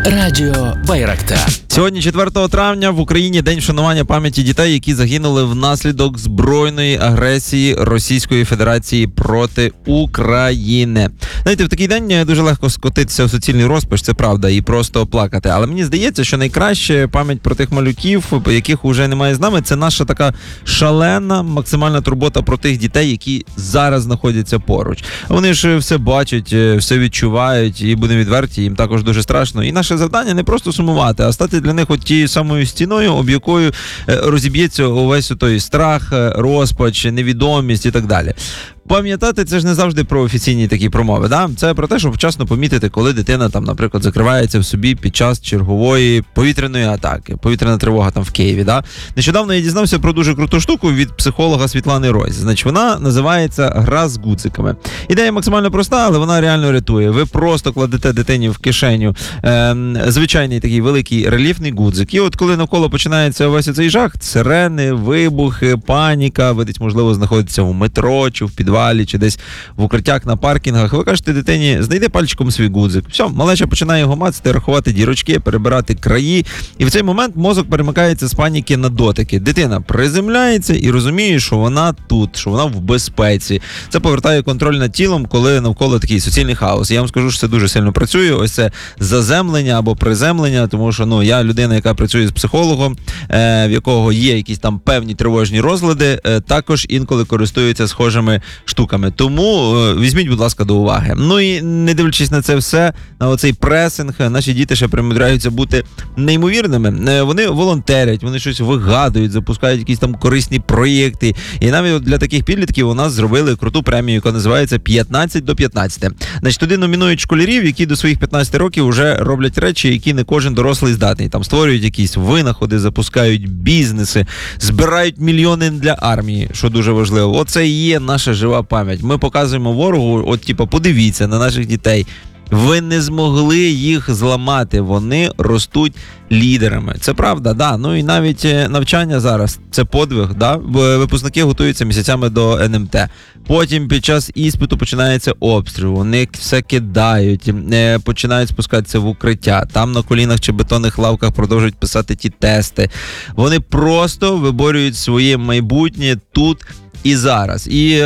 Радіо Байрактар. Сьогодні, 4 травня, в Україні день вшанування пам'яті дітей, які загинули внаслідок збройної агресії Російської Федерації проти України. Знаєте, в такий день дуже легко скотитися в суцільний розпач, це правда, і просто плакати. Але мені здається, що найкраще пам'ять про тих малюків, яких уже немає з нами, це наша така шалена, максимальна турбота про тих дітей, які зараз знаходяться поруч. Вони ж все бачать, все відчувають, і будемо відверті, їм також дуже страшно. І наше завдання не просто сумувати, а стати для них от тією самою стіною, об якою розіб'ється увесь той страх, розпач, невідомість і так далі. Пам'ятати, це ж не завжди про офіційні такі промови, да? Це про те, щоб вчасно помітити, коли дитина там, наприклад, закривається в собі під час чергової повітряної атаки, повітряна тривога там в Києві, да? Нещодавно я дізнався про дуже круту штуку від психолога Світлани Ройс. Значить, вона називається «Гра з гудзиками». Ідея максимально проста, але вона реально рятує. Ви просто кладете дитині в кишеню звичайний такий великий рельєфний гудзик. І от коли навколо починається весь цей жах, сирени, вибухи, паніка, ви десь, можливо, знаходитеся в метро чи в підвалі, чи десь в укриттях на паркінгах, ви кажете дитині, знайди пальчиком свій гудзик. Все, малеча починає його мацати, рахувати дірочки, перебирати краї, і в цей момент мозок перемикається з паніки на дотики. Дитина приземляється і розуміє, що вона тут, що вона в безпеці. Це повертає контроль над тілом, коли навколо такий суцільний хаос. Я вам скажу, що це дуже сильно працює, ось це заземлення або приземлення, тому що, я людина, яка працює з психологом, в якого є якісь там певні тривожні розлади, також інколи користуються схожими штуками. Тому візьміть, будь ласка, до уваги. Ну і не дивлячись на це все, на оцей пресинг, наші діти ще примудряються бути неймовірними. Вони волонтерять, вони щось вигадують, запускають якісь там корисні проєкти. І навіть для таких підлітків у нас зробили круту премію, яка називається «15 до 15». Значить, туди номінують школярів, які до своїх 15 років вже роблять речі, які не кожен дорослий здатний. Там створюють якісь винаходи, запускають бізнеси, збирають мільйони для армії, що дуже важливо. Оце і є наша жива пам'ять. Ми показуємо ворогу, подивіться на наших дітей. Ви не змогли їх зламати, вони ростуть лідерами. Це правда, да. Ну і навіть навчання зараз – це подвиг, да. Випускники готуються місяцями до НМТ. Потім під час іспиту починається обстріл, вони все кидають, починають спускатися в укриття, там на колінах чи бетонних лавках продовжують писати ті тести. Вони просто виборюють своє майбутнє тут і зараз. І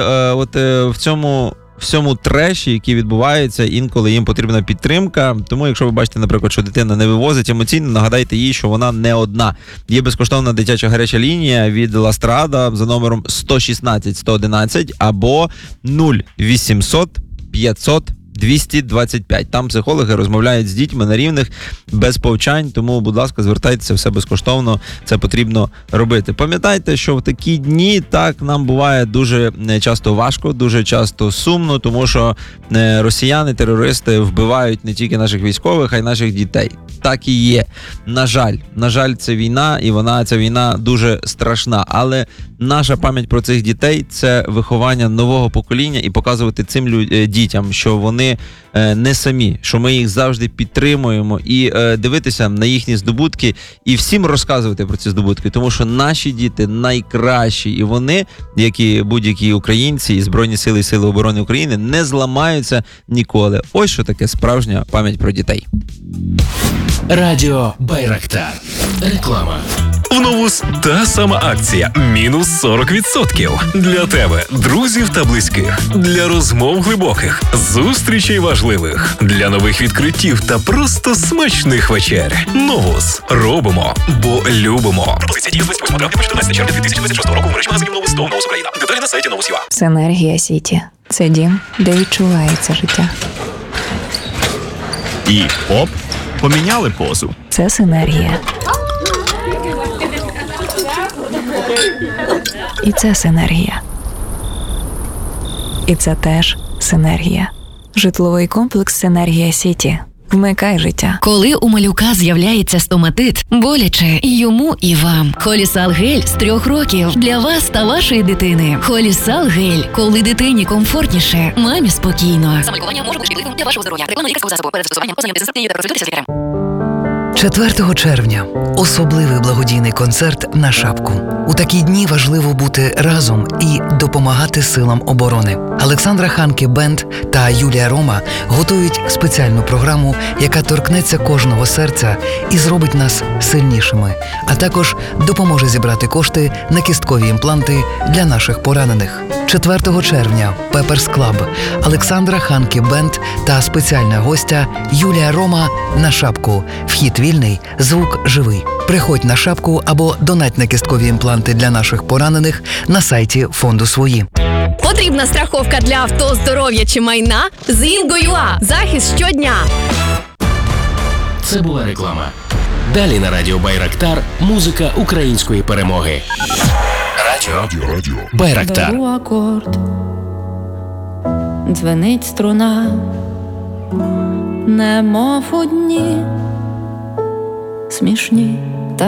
в цьому треші, який відбувається, інколи їм потрібна підтримка. Тому, якщо ви бачите, наприклад, що дитина не вивозить емоційно, нагадайте їй, що вона не одна. Є безкоштовна дитяча гаряча лінія від Ластрада за номером 116 111 або 0800 500 225. Там психологи розмовляють з дітьми на рівних, без повчань, тому, будь ласка, звертайтеся, все безкоштовно, це потрібно робити. Пам'ятайте, що в такі дні так нам буває дуже часто важко, дуже часто сумно, тому що росіяни, терористи вбивають не тільки наших військових, а й наших дітей. Так і є. На жаль, це війна, і ця війна дуже страшна, але наша пам'ять про цих дітей – це виховання нового покоління і показувати цим дітям, що вони не самі, що ми їх завжди підтримуємо, і дивитися на їхні здобутки і всім розказувати про ці здобутки, тому що наші діти найкращі, і вони, як і будь-які українці і Збройні сили і Сили оборони України, не зламаються ніколи. Ось що таке справжня пам'ять про дітей. Радіо Байрактар. Реклама. В Новус та сама акція. Мінус 40%. Для тебе, друзів та близьких. Для розмов глибоких, зустрічей важливих. Для нових відкриттів та просто смачних вечер. Новус. Робимо, бо любимо. Пропозиція діє з 28 травня по 14 червня 2026 року в мережі магазинів Новус та Новус Україна. Деталі на сайті Новус.ua. Синергія Сіті. Це дім, де відчувається життя. І оп, поміняли позу. Це синергія. І це синергія. І це теж синергія. Житловий комплекс «Синергія Сіті». Вмикай життя. Коли у малюка з'являється стоматит, боляче і йому, і вам. Холісал гель з 3 років для вас та вашої дитини. Холісал гель. Коли дитині комфортніше, мамі спокійно. Саме лікування може бути шкідливим для вашого здоров'я. Реклама лікарського засобу. Перед застосуванням ознайомтеся з інструкцією та консультуйтеся з лікарем. 4 червня – особливий благодійний концерт на шапку. У такі дні важливо бути разом і допомагати силам оборони. Олександра Ханке Бенд та Юлія Рома готують спеціальну програму, яка торкнеться кожного серця і зробить нас сильнішими, а також допоможе зібрати кошти на кісткові імпланти для наших поранених. 4 червня – Пеперс Клаб, Олександра Ханке Бенд та спеціальна гостя Юлія Рома на шапку. Вхід вільний, звук живий. Приходь на шапку або донать на кісткові імпланти для наших поранених на сайті фонду «Свої». Потрібна страховка для авто, здоров'я чи майна? З Інго.ua. Захист щодня. Це була реклама. Далі на радіо Байрактар музика української перемоги. Радіо Байрактар. Беру акорд, дзвенить струна, немов у дні смішні.